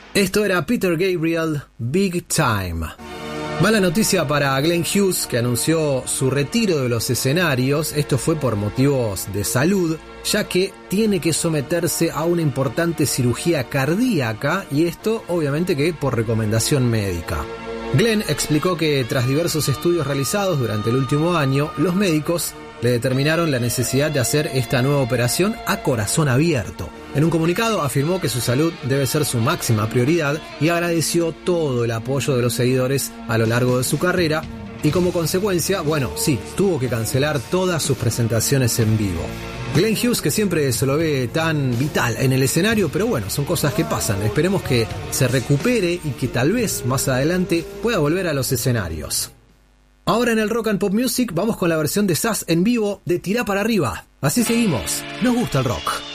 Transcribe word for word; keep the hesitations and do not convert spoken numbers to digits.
Esto era Peter Gabriel, Big Time. Mala noticia para Glenn Hughes, que anunció su retiro de los escenarios. Esto fue por motivos de salud, ya que tiene que someterse a una importante cirugía cardíaca, y esto obviamente que por recomendación médica. Glenn explicó que tras diversos estudios realizados durante el último año, los médicos le determinaron la necesidad de hacer esta nueva operación a corazón abierto. En un comunicado afirmó que su salud debe ser su máxima prioridad y agradeció todo el apoyo de los seguidores a lo largo de su carrera, y como consecuencia, bueno, sí, tuvo que cancelar todas sus presentaciones en vivo. Glenn Hughes, que siempre se lo ve tan vital en el escenario, pero bueno, son cosas que pasan. Esperemos que se recupere y que tal vez más adelante pueda volver a los escenarios. Ahora en el Rock and Pop Music vamos con la versión de Sass en vivo de Tirá para arriba. Así seguimos. Nos gusta el rock.